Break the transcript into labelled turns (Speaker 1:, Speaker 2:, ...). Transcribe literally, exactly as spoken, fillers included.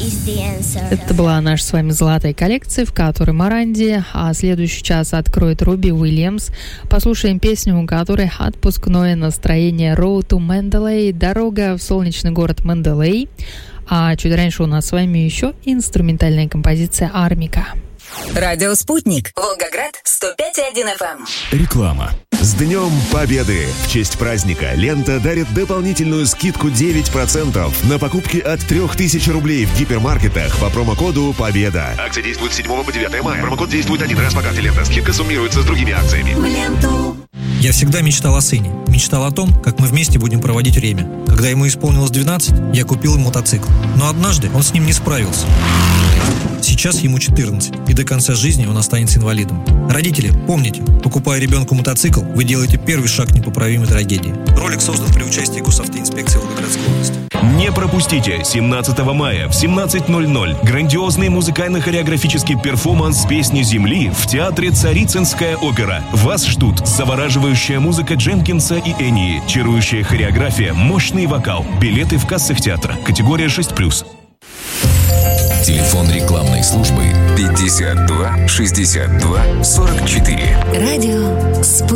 Speaker 1: Это была наша с вами золотая коллекция, в которой Моранди, а следующий час откроет Руби Уильямс. Послушаем песню, у которой отпускное настроение «Road to Mandalay», дорога в солнечный город Мандалей. А чуть раньше у нас с вами еще инструментальная композиция «Армика».
Speaker 2: Радио «Спутник». Волгоград, сто пять и один эф эм.
Speaker 3: Реклама. С Днем Победы! В честь праздника «Лента» дарит дополнительную скидку девять процентов на покупки от три тысячи рублей в гипермаркетах по промокоду «Победа». Акция действует с седьмого по девятое мая. Промокод действует один раз по карте «Лента». Скидка суммируется с другими акциями.
Speaker 2: В ленту.
Speaker 4: Я всегда мечтал о сыне. Мечтал о том, как мы вместе будем проводить время. Когда ему исполнилось двенадцать, я купил ему мотоцикл. Но однажды он с ним не справился. Сейчас ему четырнадцать, и до конца жизни он останется инвалидом. Родители, помните, покупая ребенку мотоцикл, вы делаете первый шаг к непоправимой трагедии. Ролик создан при участии Госавтоинспекции Волгоградской области.
Speaker 3: Не пропустите! семнадцатого мая в семнадцать ноль ноль грандиозный музыкально-хореографический перформанс «Песни земли» в театре «Царицынская опера». Вас ждут завораживающая музыка Дженкинса и Энии, чарующая хореография, мощный вокал. Билеты в кассах театра. Категория шесть плюс.
Speaker 5: Телефон рекламной службы пятьдесят два шестьдесят два сорок четыре.
Speaker 2: Радио «Спутник».